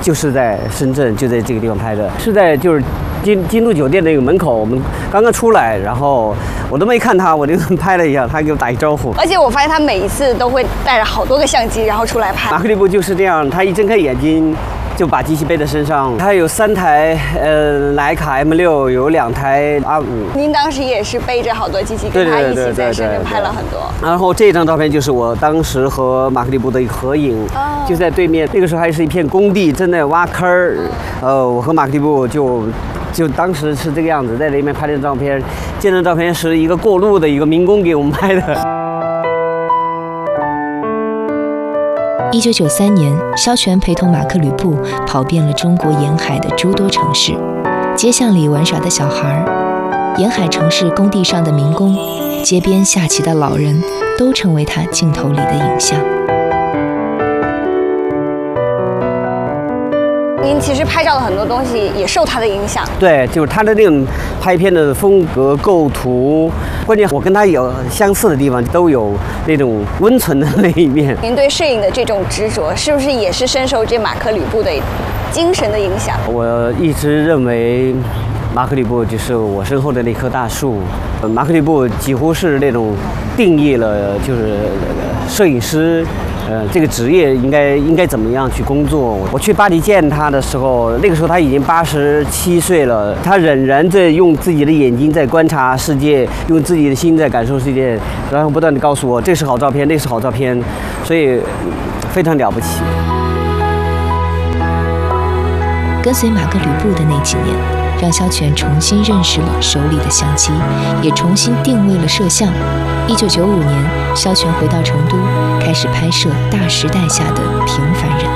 就是在深圳，就在这个地方拍的，是在就是金都酒店那个门口，我们刚刚出来，然后我都没看他，我就拍了一下，他给我打一招呼。 而且我发现他每一次都会带着好多个相机，然后出来拍。 马克利布就是这样，他一睁开眼睛就把机器背在身上。他有3台徕卡 M6，有2台R5。 您当时也是背着好多机器，跟他一起在深圳拍了很多。 然后这张照片就是我当时和马克利布的一个合影，就在对面。那个时候还是一片工地，正在挖坑儿。我和马克利布就当时是这个样子，在那边拍的照片。这张照片是一个过路的一个民工给我们拍的。 1993年，萧全陪同马克吕布跑遍了中国沿海的诸多城市，街巷里玩耍的小孩，沿海城市工地上的民工，街边下棋的老人，都成为他镜头里的影像。 您其实拍照的很多东西也受他的影响。 对，就是他的那种拍片的风格、构图，关键我跟他有相似的地方，都有那种温存的那一面。 您对摄影的这种执着，是不是也是深受这马克吕布的精神的影响？ 我一直认为，马克吕布就是我身后的那棵大树。马克吕布几乎是那种定义了，就是摄影师。这个职业应该怎么样去工作？我去巴黎见他的时候，那个时候他已经87岁了，他仍然在用自己的眼睛在观察世界，用自己的心在感受世界，然后不断地告诉我这是好照片，那是好照片，所以非常了不起。 跟随马克吕布的那几年，让萧全重新认识了手里的相机，也重新定位了摄像。1995年，萧全回到成都，开始拍摄大时代下的平凡人。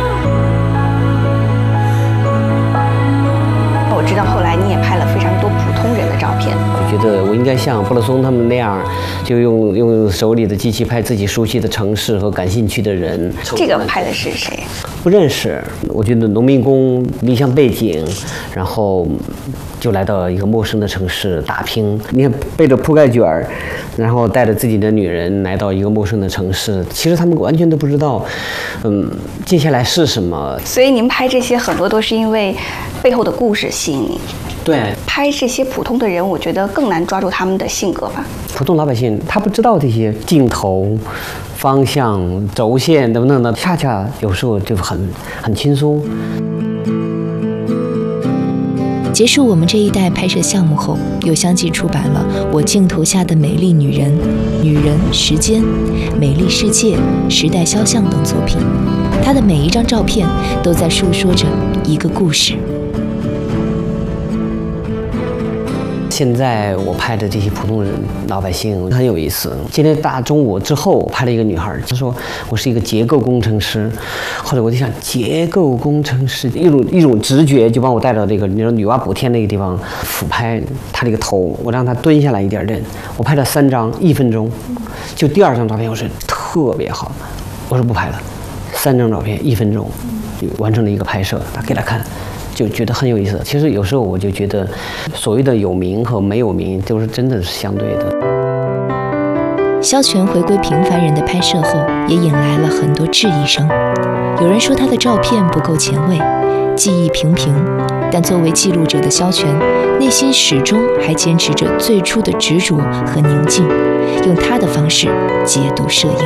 我知道后来你也拍了非常多普通人的照片， 就觉得我应该像布勒松他们那样，就用手里的机器拍自己熟悉的城市和感兴趣的人。 这个拍的是谁？ 不认识。我觉得农民工理想背景，然后就来到一个陌生的城市打拼。你看背着铺盖卷儿，然后带着自己的女人来到一个陌生的城市，其实他们完全都不知道，接下来是什么。 所以您拍这些很多都是因为背后的故事吸引你。 对， 拍这些普通的人，我觉得更难抓住他们的性格吧。 普通老百姓他不知道这些镜头、方向、轴线等等的，恰恰有时候就很轻松。 结束我们这一代拍摄项目后，有相继出版了《我镜头下的美丽女人》《女人时间》《美丽世界》《时代肖像》等作品。她的每一张照片都在述说着一个故事。 现在我拍的这些普通人老百姓很有意思。今天大中午之后，我拍了一个女孩，她说我是一个结构工程师。后来我就想，结构工程师一种直觉就把我带到这个女娲补天那个地方，俯拍她这个头，我让她蹲下来一点点。我拍了3张，1分钟。就第2张照片我是特别好，我说不拍了，3张照片1分钟，就完成了一个拍摄，给她看。就觉得很有意思。其实有时候我就觉得，所谓的有名和没有名，都是真的是相对的。 萧全回归平凡人的拍摄后，也引来了很多质疑声。有人说他的照片不够前卫，技艺平平，但作为记录者的萧全，内心始终还坚持着最初的执着和宁静，用他的方式解读摄影。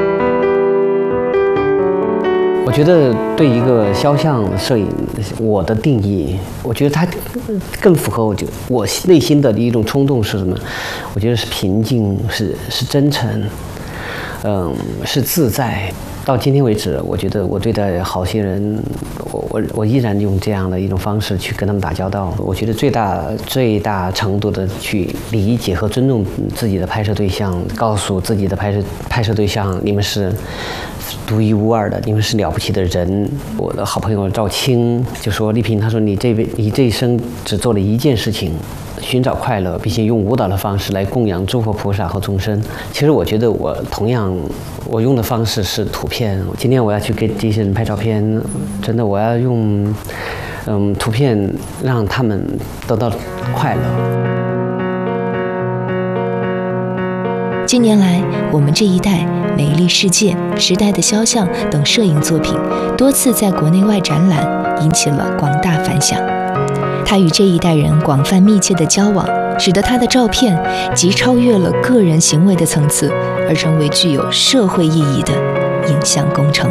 我觉得对一个肖像摄影，我的定义，我觉得它更符合我内心的一种冲动是什么？我觉得是平静，是真诚，是自在。到今天为止，我觉得我对待好些人，我依然用这样的一种方式去跟他们打交道。我觉得最大程度的去理解和尊重自己的拍摄对象，告诉自己的拍摄对象，你们是独一无二的，你们是了不起的人。我的好朋友赵青就说：“丽萍，他说你这一生只做了一件事情，寻找快乐，并且用舞蹈的方式来供养诸佛菩萨和众生。”其实我觉得我同样，我用的方式是图片。今天我要去给这些人拍照片，真的我要用图片让他们得到快乐。 近年来，我们这一代、美丽世界、时代的肖像等摄影作品多次在国内外展览，引起了广大反响。他与这一代人广泛密切的交往，使得他的照片即超越了个人行为的层次，而成为具有社会意义的影像工程。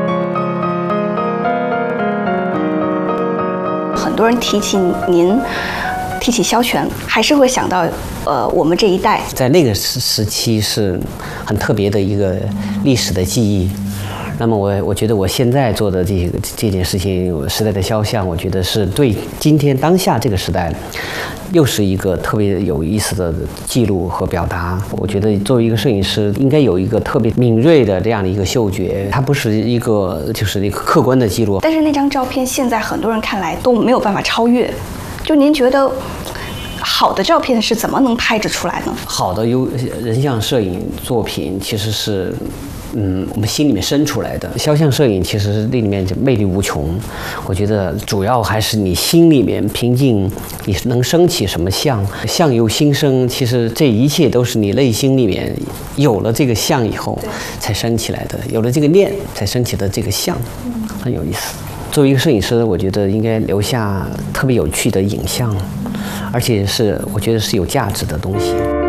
很多人提起您，提起萧全，还是会想到我们这一代。 在那个时期是很特别的一个历史的记忆。那么我觉得我现在做的这件事情，时代的肖像，我觉得是对今天当下这个时代，又是一个特别有意思的记录和表达。我觉得作为一个摄影师，应该有一个特别敏锐的这样的一个嗅觉，它不是一个就是一个客观的记录。 但是那张照片现在很多人看来都没有办法超越，就您觉得好的照片是怎么能拍得出来呢？ 好的人像摄影作品其实是我们心里面生出来的。肖像摄影其实那里面就魅力无穷。我觉得主要还是你心里面平静，你能升起什么相，相由心生。其实这一切都是你内心里面有了这个相以后才升起来的，有了这个念才升起的这个相，很有意思。作为一个摄影师，我觉得应该留下特别有趣的影像，而且是我觉得是有价值的东西。